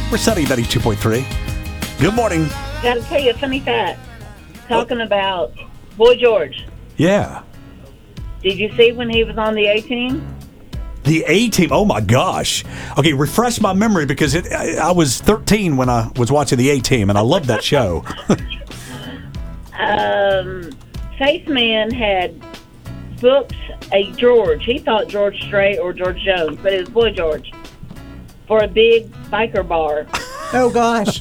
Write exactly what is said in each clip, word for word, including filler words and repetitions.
We're Sunny ninety-two point three. Good morning. Got to tell you a funny fact. Talking about Boy George. Yeah. Did you see when he was on the A-Team? The A-Team. Oh, my gosh. Okay, refresh my memory because it, I, I was thirteen when I was watching the A-Team, and I loved that show. um, Faith Man had booked a George. He thought George Strait or George Jones, but it was Boy George, for a big biker bar. Oh, gosh.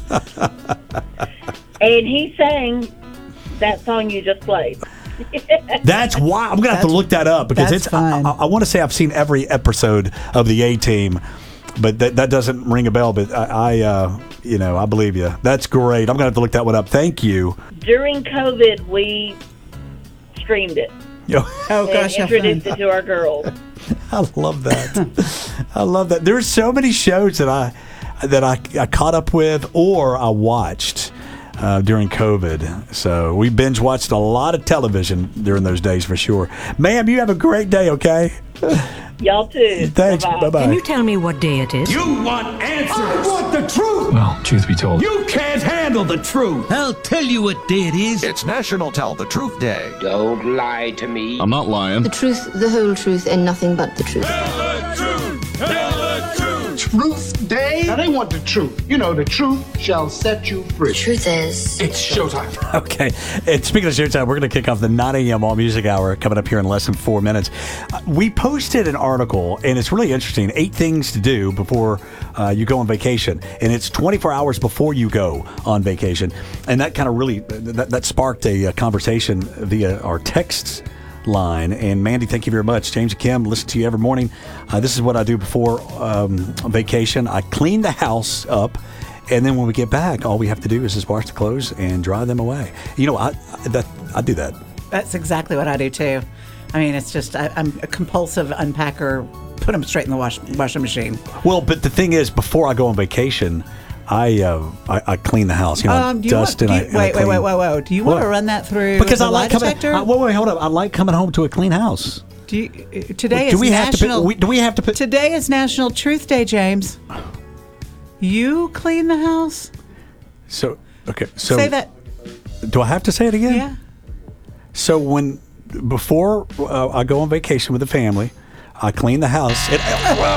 And he sang that song you just played. That's why I'm gonna have to look that up because it's. fun. I, I, I want to say I've seen every episode of the A-Team, but that, that doesn't ring a bell. But I, I uh, you know, I believe you. That's great. I'm gonna have to look that one up. Thank you. During COVID, we streamed it. Oh, and gosh, how introduced fun. it to our girls. I love that. I love that. There's so many shows that I that I, I caught up with or I watched uh, during COVID. So we binge watched a lot of television during those days for sure. Ma'am, you have a great day. Okay. Y'all too. Thanks. Bye-bye. Bye bye. Can you tell me what day it is? You want answers. I want the truth. Well, truth be told, You can't handle the truth. I'll tell you what day it is. It's National Tell the Truth Day. Don't lie to me. I'm not lying. The truth, the whole truth, and nothing but the truth. Tell the truth. Tell the truth. Truth Day? Now they want the truth. You know, the truth shall set you free. The truth is, It's showtime. Okay. And speaking of showtime, we're going to kick off the nine a.m. All Music Hour coming up here in less than four minutes. Uh, we posted an article, and it's really interesting. Eight things to do before uh, you go on vacation. And it's twenty-four hours before you go on vacation. And that kind of really, that, that sparked a, a conversation via our texts line. And Mandy, thank you very much. James and Kim, listen to you every morning. Uh, this is what I do before um, vacation. I clean the house up. And then when we get back, all we have to do is just wash the clothes and dry them away. You know, I I, that, I do that. That's exactly what I do, too. I mean, it's just, I, I'm a compulsive unpacker. Put them straight in the wash, washing machine. Well, but the thing is, before I go on vacation, I uh, I, I clean the house. You know, Um, do you dust want, and do I you, and I wait, wait, clean. wait, wait, wait. Do you What? want to run that through Because the I like lie coming. detector? I, wait, wait, hold up. I like coming home to a clean house. do you, today do is we have national. to? Put, do we have to put? Today is National Truth Day, James. You clean the house? So okay. So Say that. do I have to say it again? Yeah. So when before uh, I go on vacation with the family, I clean the house. It,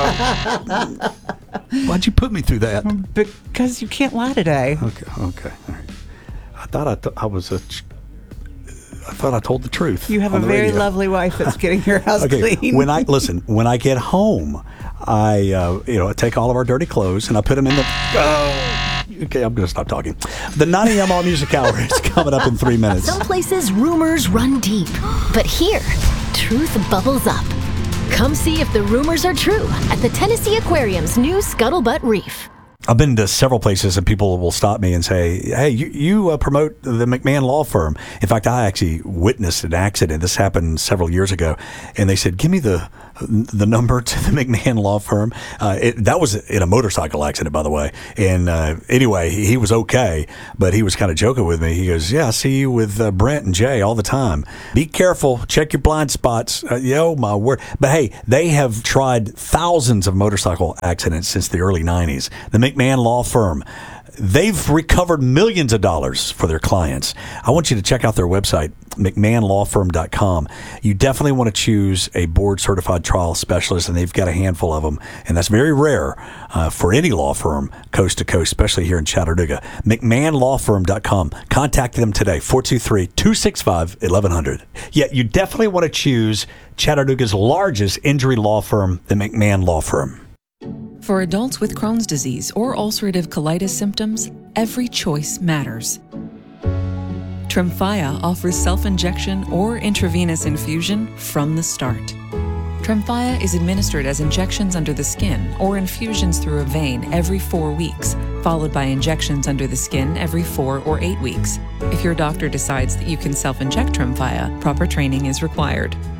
why'd you put me through that? Because you can't lie today. Okay. Okay. All right. I thought I, th- I was a. ch- I thought I told the truth. You have a on the very radio. lovely wife that's getting your house Okay, clean. when I listen, when I get home, I uh, you know I take all of our dirty clothes and I put them in the. Oh, okay, I'm going to stop talking. The nine a.m. All Music Hour is coming up in three minutes. Some places rumors run deep, but here, truth bubbles up. Come see if the rumors are true at the Tennessee Aquarium's new Scuttlebutt Reef. I've been to several places and people will stop me and say, hey, you, you uh, promote the McMahon Law Firm. In fact, I actually witnessed an accident. This happened several years ago. And they said, give me the the number to the McMahon Law Firm. Uh, it, that was in a motorcycle accident, by the way. And uh, anyway, he, he was okay, but he was kind of joking with me. He goes, yeah, I see you with uh, Brent and Jay all the time. Be careful. Check your blind spots. Uh, yo, my word. But hey, they have tried thousands of motorcycle accidents since the early nineties. The McMahon Law Firm. They've recovered millions of dollars for their clients. I want you to check out their website, mcmahon law firm dot com. You definitely want to choose a board-certified trial specialist, and they've got a handful of them. And that's very rare uh, for any law firm coast to coast, especially here in Chattanooga. mcmahon law firm dot com. Contact them today, four two three, two six five, one one zero zero. Yeah, you definitely want to choose Chattanooga's largest injury law firm, the McMahon Law Firm. For adults with Crohn's disease or ulcerative colitis symptoms, every choice matters. Tremfya offers self-injection or intravenous infusion from the start. Tremfya is administered as injections under the skin or infusions through a vein every four weeks, followed by injections under the skin every four or eight weeks. If your doctor decides that you can self-inject Tremfya, proper training is required.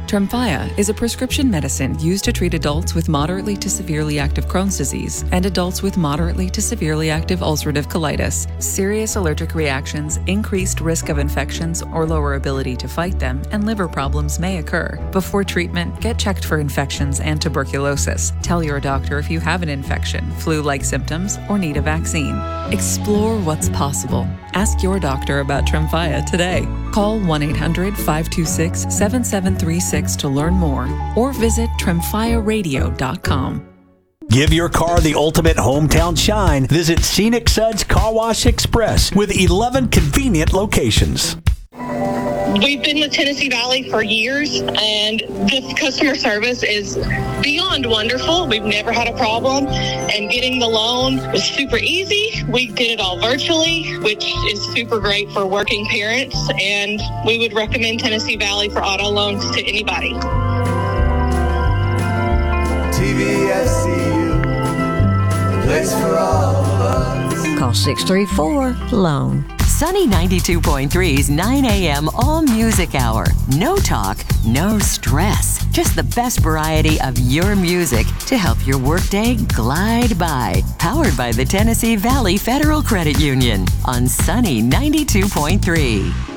Tremfya is a prescription medicine used to treat adults with moderately to severely active Crohn's disease and adults with moderately to severely active ulcerative colitis. Serious allergic reactions, increased risk of infections or lower ability to fight them, and liver problems may occur. Before treatment, get checked for infections and tuberculosis. Tell your doctor if you have an infection, flu-like symptoms, or need a vaccine. Explore what's possible. Ask your doctor about Tremfya today. Call one eight hundred, five two six, seven seven three six to learn more, or visit tremfya radio dot com. Give your car the ultimate hometown shine. Visit Scenic Suds Car Wash Express with eleven convenient locations. We've been with Tennessee Valley for years, and the customer service is beyond wonderful. We've never had a problem, and getting the loan was super easy. We did it all virtually, which is super great for working parents, and we would recommend Tennessee Valley for auto loans to anybody. T V F C U, the place for all of us. Call six three four, loan. Sunny ninety-two point three's nine a.m. All Music Hour. No talk, no stress. Just the best variety of your music to help your workday glide by. Powered by the Tennessee Valley Federal Credit Union on Sunny ninety-two point three.